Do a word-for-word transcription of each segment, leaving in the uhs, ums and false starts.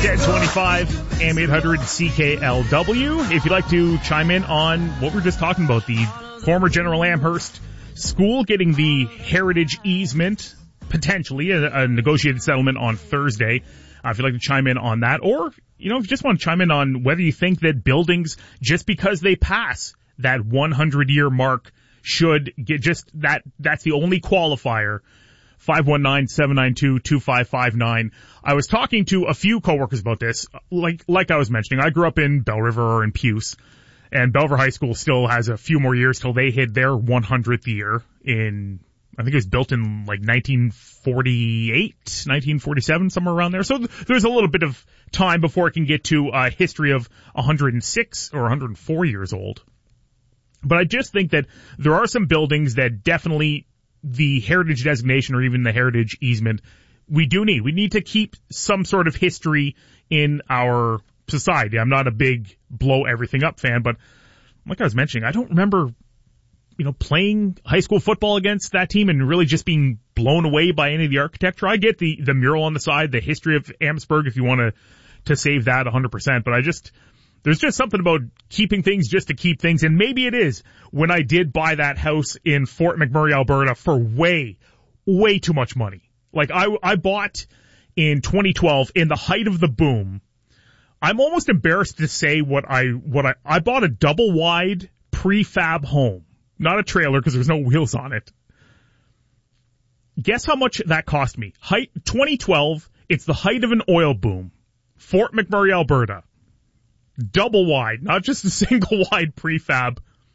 ten twenty-five, A M eight hundred C K L W. If you'd like to chime in on what we're just talking about, the former General Amherst School getting the heritage easement, potentially a, a negotiated settlement on Thursday. Uh, if you'd like to chime in on that, or, you know, if you just want to chime in on whether you think that buildings, just because they pass that one hundred year mark, should get just that, that's the only qualifier. five one nine, seven nine two, two five five nine. I was talking to a few coworkers about this. Like, like I was mentioning, I grew up in Bell River or in Puce, and Bell River High School still has a few more years till they hit their one hundredth year in, I think it was built in like nineteen forty-eight, nineteen forty-seven, somewhere around there. So th- there's a little bit of time before it can get to a history of one hundred six or one hundred four years old. But I just think that there are some buildings that definitely the heritage designation or even the heritage easement we do need. We need to keep some sort of history in our society. I'm not a big blow everything up fan, but like I was mentioning, I don't remember, you know, playing high school football against that team and really just being blown away by any of the architecture. I get the, the mural on the side, the history of Amherstburg if you want to, to save that one hundred percent, but I just, there's just something about keeping things just to keep things, and maybe it is when I did buy that house in Fort McMurray, Alberta for way, way too much money. Like I, I bought in twenty twelve in the height of the boom. I'm almost embarrassed to say what I, what I, I bought a double wide prefab home, not a trailer because there's no wheels on it. Guess how much that cost me? Height, twenty twelve, it's the height of an oil boom. Fort McMurray, Alberta. Double wide, not just a single wide prefab.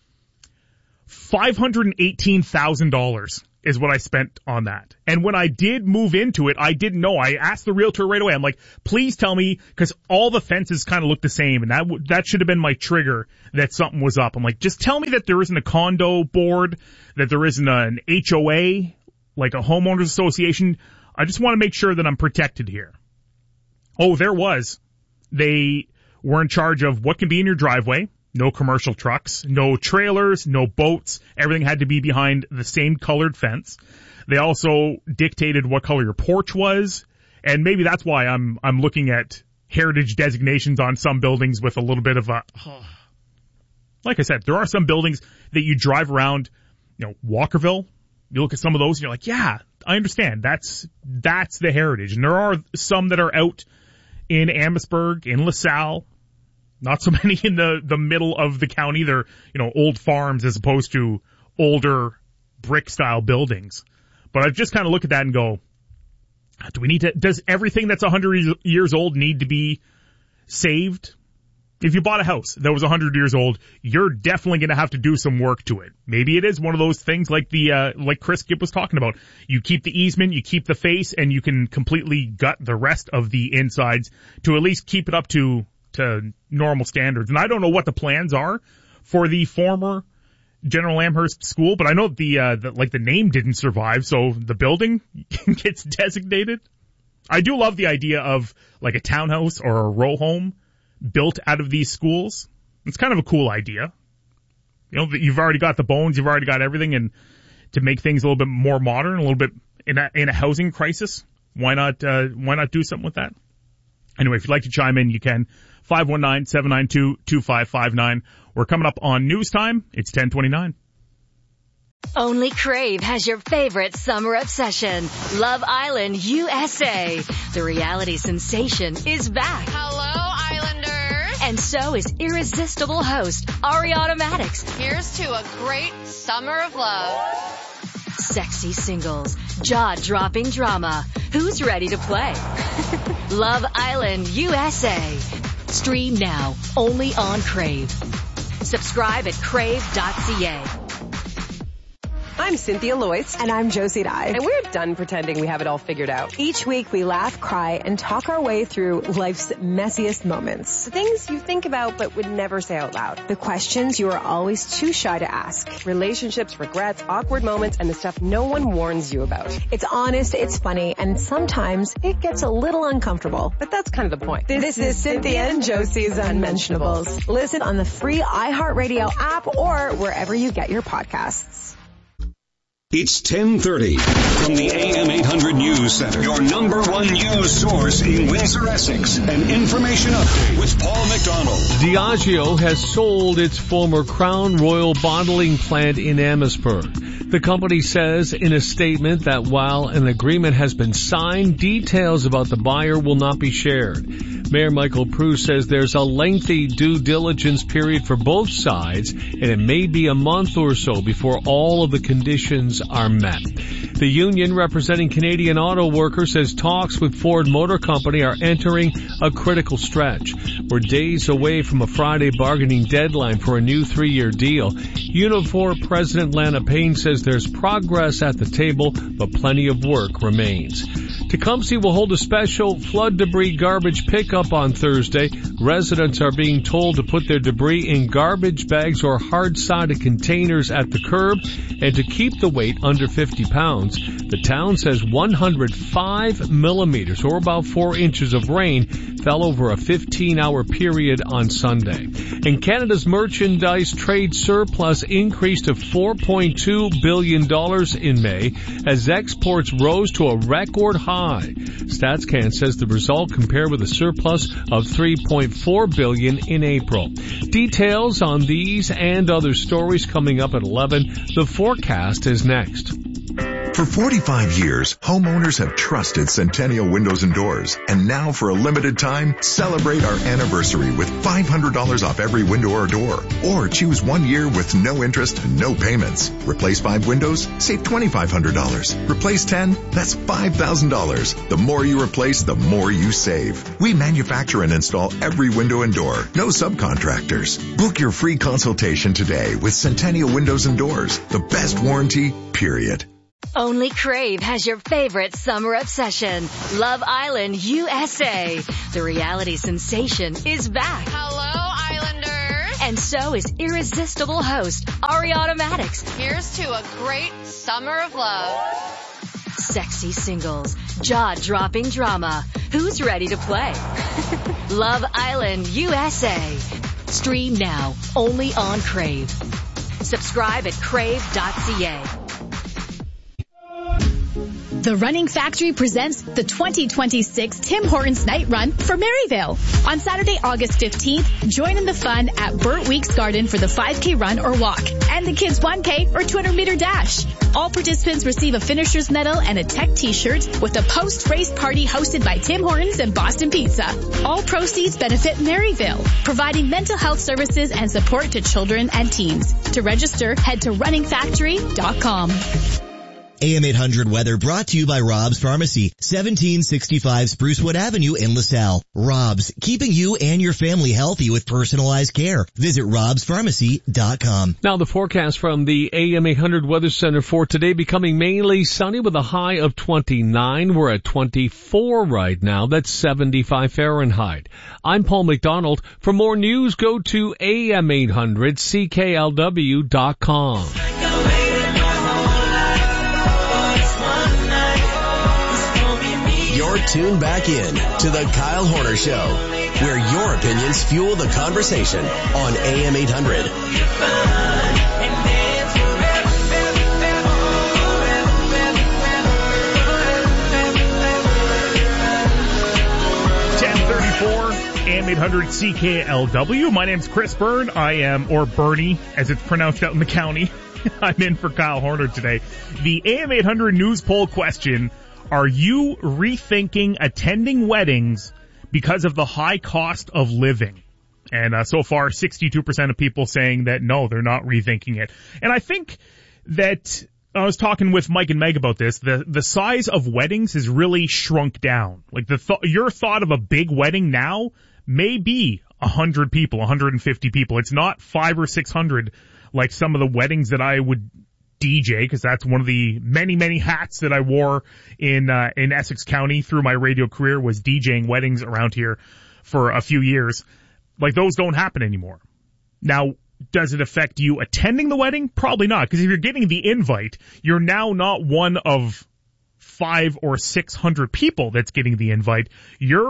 five hundred eighteen thousand dollars is what I spent on that. And when I did move into it, I didn't know. I asked the realtor right away. I'm like, please tell me, because all the fences kind of look the same, and that w- that should have been my trigger that something was up. I'm like, just tell me that there isn't a condo board, that there isn't an H O A, like a homeowners association. I just want to make sure that I'm protected here. Oh, there was. They were in charge of what can be in your driveway. No commercial trucks, no trailers, no boats. Everything had to be behind the same colored fence. They also dictated what color your porch was. And maybe that's why I'm, I'm looking at heritage designations on some buildings with a little bit of a, like I said, there are some buildings that you drive around, you know, Walkerville. You look at some of those and you're like, yeah, I understand. That's, that's the heritage. And there are some that are out in Amherstburg, in LaSalle. Not so many in the, the middle of the county. They're, you know, old farms as opposed to older brick-style buildings. But I just kind of look at that and go, do we need to, does everything that's one hundred years old need to be saved? If you bought a house that was one hundred years old, you're definitely going to have to do some work to it. Maybe it is one of those things like the, uh, like Chris Gibb was talking about. You keep the easement, you keep the face, and you can completely gut the rest of the insides to at least keep it up to to normal standards. And I don't know what the plans are for the former General Amherst School, but I know the, uh, the, like the name didn't survive, so the building gets designated. I do love the idea of like a townhouse or a row home built out of these schools. It's kind of a cool idea. You know, you've already got the bones, you've already got everything, and to make things a little bit more modern, a little bit in a, in a housing crisis, why not, uh, why not do something with that? Anyway, if you'd like to chime in, you can. five one nine, seven nine two, two five five nine. We're coming up on News Time. It's ten twenty-nine. Only Crave has your favorite summer obsession. Love Island U S A. The reality sensation is back. Hello, Islanders. And so is irresistible host Ariana Maddox. Here's to a great summer of love. Sexy singles, jaw-dropping drama. Who's ready to play? Love Island U S A. Stream now, only on Crave. Subscribe at crave dot c a. I'm Cynthia Loyce. And I'm Josie Dye. And we're done pretending we have it all figured out. Each week we laugh, cry, and talk our way through life's messiest moments. The things you think about but would never say out loud. The questions you are always too shy to ask. Relationships, regrets, awkward moments, and the stuff no one warns you about. It's honest, it's funny, and sometimes it gets a little uncomfortable. But that's kind of the point. This, this is Cynthia and Josie's Unmentionables. Listen on the free iHeartRadio app or wherever you get your podcasts. It's ten thirty from the A M eight hundred News Center, your number one news source in Windsor, Essex. An information update with Paul McDonald. Diageo has sold its former Crown Royal bottling plant in Amherstburg. The company says in a statement that while an agreement has been signed, details about the buyer will not be shared. Mayor Michael Prue says there's a lengthy due diligence period for both sides, and it may be a month or so before all of the conditions are met. The union representing Canadian auto workers says talks with Ford Motor Company are entering a critical stretch. We're days away from a Friday bargaining deadline for a new three-year deal. Unifor President Lana Payne says there's progress at the table, but plenty of work remains. Tecumseh will hold a special flood debris garbage pickup on Thursday. Residents are being told to put their debris in garbage bags or hard-sided containers at the curb and to keep the weight under fifty pounds. The town says one hundred five millimeters, or about four inches of rain, fell over a fifteen-hour period on Sunday. And Canada's merchandise trade surplus increased to four point two billion dollars in May as exports rose to a record high. StatsCan says the result compared with a surplus of three point four billion dollars in April. Details on these and other stories coming up at eleven. The forecast is next. For forty-five years, homeowners have trusted Centennial Windows and Doors. And now for a limited time, celebrate our anniversary with five hundred dollars off every window or door. Or choose one year with no interest and no payments. Replace five windows, save twenty-five hundred dollars. Replace ten, that's five thousand dollars. The more you replace, the more you save. We manufacture and install every window and door. No subcontractors. Book your free consultation today with Centennial Windows and Doors. The best warranty, period. Only Crave has your favorite summer obsession, Love Island U S A. The reality sensation is back. Hello, Islanders. And so is irresistible host Ariana Maddox. Here's to a great summer of love. Sexy singles, jaw-dropping drama. Who's ready to play? Love Island U S A. Stream now, only on Crave. Subscribe at crave dot c a. The Running Factory presents the twenty twenty-six Tim Hortons Night Run for Maryvale. On Saturday, August fifteenth, join in the fun at Burt Weeks Garden for the five K run or walk and the kids one K or two hundred meter dash. All participants receive a finisher's medal and a tech t-shirt with a post-race party hosted by Tim Hortons and Boston Pizza. All proceeds benefit Maryvale, providing mental health services and support to children and teens. To register, head to running factory dot com. A M eight hundred weather brought to you by Rob's Pharmacy, seventeen sixty-five Sprucewood Avenue in LaSalle. Rob's, keeping you and your family healthy with personalized care. Visit robs pharmacy dot com. Now the forecast from the A M eight hundred Weather Center for today, becoming mainly sunny with a high of twenty-nine. We're at twenty-four right now. That's seventy-five Fahrenheit. I'm Paul McDonald. For more news, go to A M eight hundred C K L W dot com. You're tuned back in to the Kyle Horner Show, where your opinions fuel the conversation on A M eight hundred. ten thirty-four, A M eight hundred C K L W. My name's Chris Byrne. I am, or Bernie, as it's pronounced out in the county. I'm in for Kyle Horner today. The A M eight hundred news poll question: are you rethinking attending weddings because of the high cost of living? And uh, so far, sixty-two percent of people saying that no, they're not rethinking it. And I think that I was talking with Mike and Meg about this. The the size of weddings has really shrunk down. Like the th- your thought of a big wedding now may be one hundred people, one hundred fifty people. It's not five or six hundred like some of the weddings that I would D J, because that's one of the many, many hats that I wore in uh, in Essex County through my radio career, was DJing weddings around here for a few years. Like, those don't happen anymore. Now, does it affect you attending the wedding? Probably not, because if you're getting the invite, you're now not one of five or six hundred people that's getting the invite. You're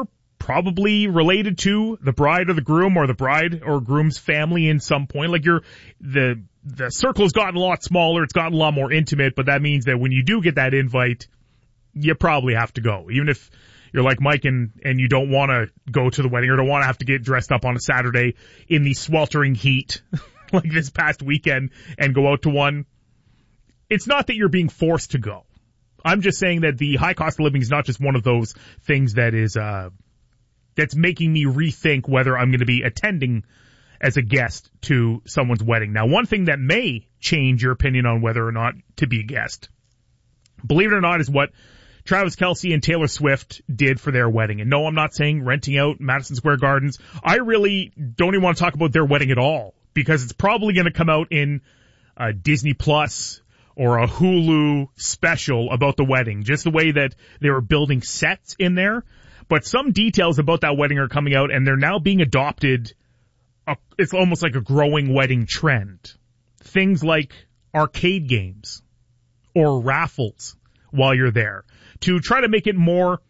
probably related to the bride or the groom or the bride or groom's family in some point. Like you're, the, the circle's gotten a lot smaller. It's gotten a lot more intimate, but that means that when you do get that invite, you probably have to go. Even if you're like Mike and, and you don't want to go to the wedding or don't want to have to get dressed up on a Saturday in the sweltering heat like this past weekend and go out to one. It's not that you're being forced to go. I'm just saying that the high cost of living is not just one of those things that is, uh, that's making me rethink whether I'm going to be attending as a guest to someone's wedding. Now, one thing that may change your opinion on whether or not to be a guest, believe it or not, is what Travis Kelce and Taylor Swift did for their wedding. And no, I'm not saying renting out Madison Square Gardens. I really don't even want to talk about their wedding at all because it's probably going to come out in uh, Disney Plus or a Hulu special about the wedding, just the way that they were building sets in there. But some details about that wedding are coming out, and they're now being adopted. Uh, it's almost like a growing wedding trend. Things like arcade games or raffles while you're there, to try to make it more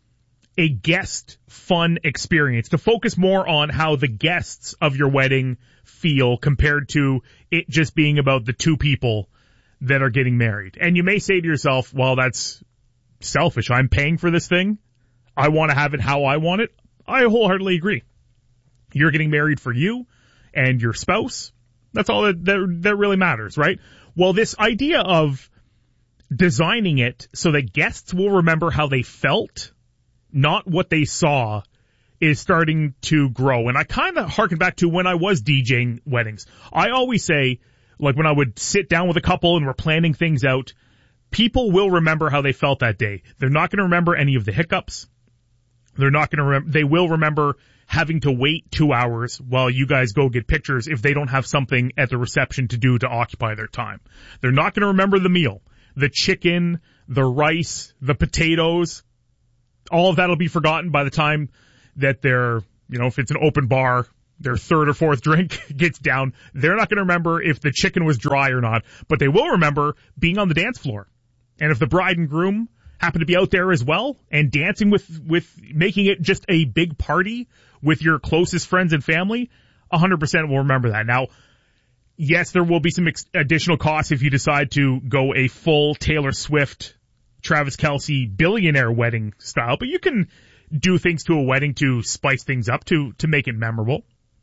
a guest fun experience, to focus more on how the guests of your wedding feel compared to it just being about the two people that are getting married. And you may say to yourself, well, that's selfish. I'm paying for this thing. I want to have it how I want it. I wholeheartedly agree. You're getting married for you and your spouse. That's all that, that, that really matters, right? Well, this idea of designing it so that guests will remember how they felt, not what they saw, is starting to grow. And I kind of harken back to when I was DJing weddings. I always say, like when I would sit down with a couple and we're planning things out, people will remember how they felt that day. They're not going to remember any of the hiccups. They're not going to remember, they will remember having to wait two hours while you guys go get pictures if they don't have something at the reception to do to occupy their time. They're not going to remember the meal. The chicken, the rice, the potatoes, all of that will be forgotten by the time that they're, you know, if it's an open bar, their third or fourth drink gets down. They're not going to remember if the chicken was dry or not, but they will remember being on the dance floor. And if the bride and groom happen to be out there as well and dancing with, with making it just a big party with your closest friends and family, one hundred percent will remember that. Now, yes, there will be some ex- additional costs if you decide to go a full Taylor Swift, Travis Kelce billionaire wedding style, but you can do things to a wedding to spice things up, to, to make it memorable.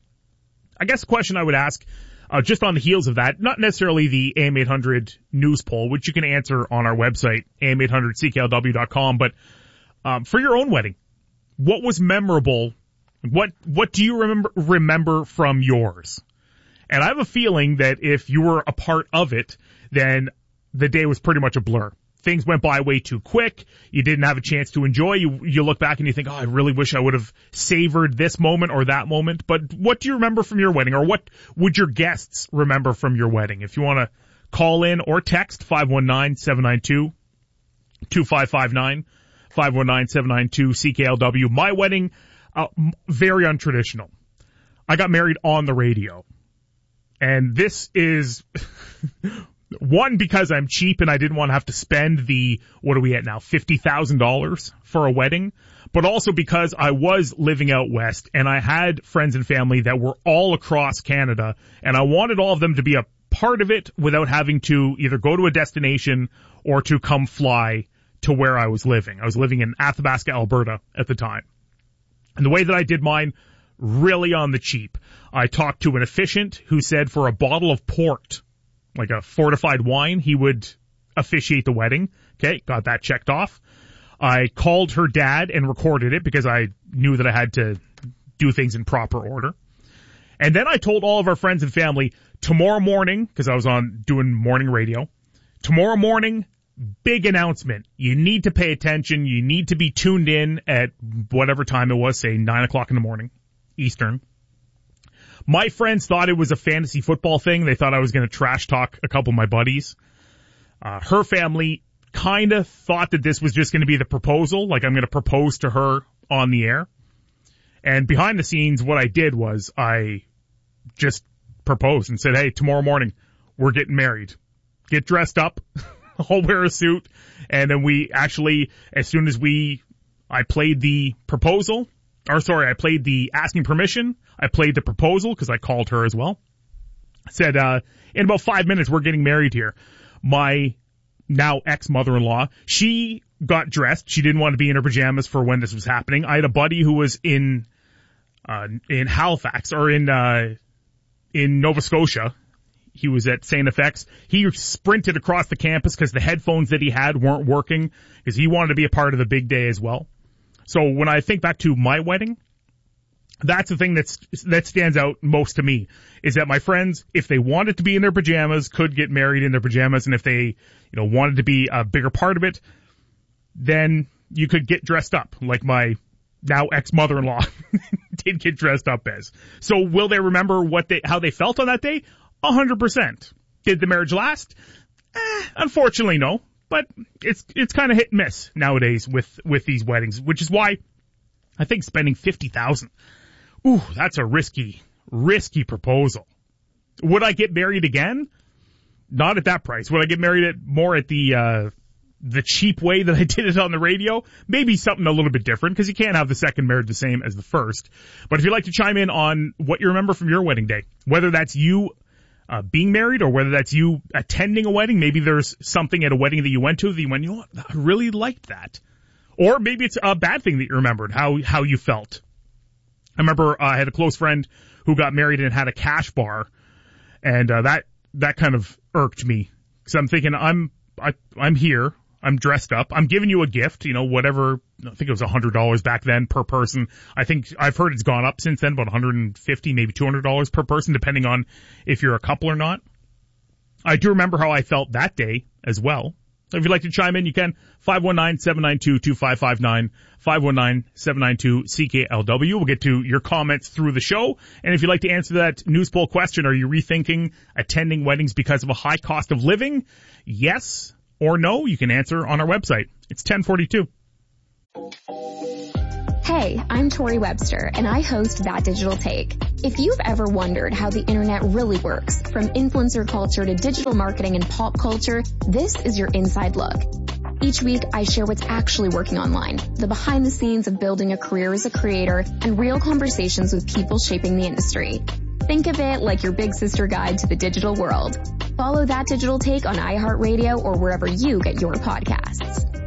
I guess the question I would ask, uh, just on the heels of that, not necessarily the A M eight hundred news poll, which you can answer on our website, A M eight hundred C K L W dot com, but um, for your own wedding, what was memorable? What what do you remember remember from yours? And I have a feeling that if you were a part of it, then the day was pretty much a blur. Things went by way too quick. You didn't have a chance to enjoy. You you look back and you think, oh, I really wish I would have savored this moment or that moment. But what do you remember from your wedding, or what would your guests remember from your wedding? If you want to call in or text five one nine, seven nine two, two five five nine, five one nine, seven nine two, C K L W. My wedding, uh, very untraditional. I got married on the radio. And this is... One, because I'm cheap and I didn't want to have to spend the, what are we at now, fifty thousand dollars for a wedding, but also because I was living out west and I had friends and family that were all across Canada, and I wanted all of them to be a part of it without having to either go to a destination or to come fly to where I was living. I was living in Athabasca, Alberta at the time. And the way that I did mine, really on the cheap. I talked to an officiant who said for a bottle of port, like a fortified wine, he would officiate the wedding. Okay, got that checked off. I called her dad and recorded it because I knew that I had to do things in proper order. And then I told all of our friends and family, tomorrow morning, because I was on doing morning radio, tomorrow morning, big announcement. You need to pay attention. You need to be tuned in at whatever time it was, say nine o'clock in the morning, Eastern. My friends thought it was a fantasy football thing. They thought I was going to trash talk a couple of my buddies. Uh, her family kind of thought that this was just going to be the proposal, like I'm going to propose to her on the air. And behind the scenes, what I did was I just proposed and said, hey, tomorrow morning, we're getting married. Get dressed up. I'll wear a suit. And then we actually, as soon as we, I played the proposal, or sorry, I played the asking permission. I played the proposal because I called her as well. I said, uh, in about five minutes, we're getting married here. My now ex-mother-in-law, she got dressed. She didn't want to be in her pajamas for when this was happening. I had a buddy who was in, uh, in Halifax or in, uh, in Nova Scotia. He was at Saint F X. He sprinted across the campus because the headphones that he had weren't working because he wanted to be a part of the big day as well. So when I think back to my wedding, that's the thing that's, that stands out most to me is that my friends, if they wanted to be in their pajamas, could get married in their pajamas. And if they, you know, wanted to be a bigger part of it, then you could get dressed up like my now ex-mother-in-law did get dressed up as. So will they remember what they, how they felt on that day? A hundred percent. Did the marriage last? Eh, unfortunately, no. But it's it's kind of hit and miss nowadays with with these weddings, which is why I think spending fifty thousand. Ooh, that's a risky risky proposal. Would I get married again? Not at that price. Would I get married at more at the uh the cheap way that I did it on the radio? Maybe something a little bit different because you can't have the second marriage the same as the first. But if you'd like to chime in on what you remember from your wedding day, whether that's you Uh, being married or whether that's you attending a wedding. Maybe there's something at a wedding that you went to that you went, you know what, I really liked that. Or maybe it's a bad thing that you remembered, how, how you felt. I remember uh, I had a close friend who got married and had a cash bar, and uh, that, that kind of irked me. Cause I'm thinking, I'm, I, I'm here, I'm dressed up, I'm giving you a gift, you know, whatever, I think it was a hundred dollars back then per person. I think I've heard it's gone up since then, about one hundred fifty, maybe two hundred dollars per person, depending on if you're a couple or not. I do remember how I felt that day as well. So if you'd like to chime in, you can. five one nine, seven nine two, two five five nine, five one nine, seven nine two, C K L W. We'll get to your comments through the show. And if you'd like to answer that news poll question, are you rethinking attending weddings because of a high cost of living? Yes or no, you can answer on our website. It's ten forty-two. Hey, I'm Tori Webster, and I host That Digital Take. If you've ever wondered how the internet really works, from influencer culture to digital marketing and pop culture, this is your inside look. Each week, I share what's actually working online, the behind the scenes of building a career as a creator, and real conversations with people shaping the industry. Think of it like your big sister guide to the digital world. Follow That Digital Take on iHeartRadio or wherever you get your podcasts.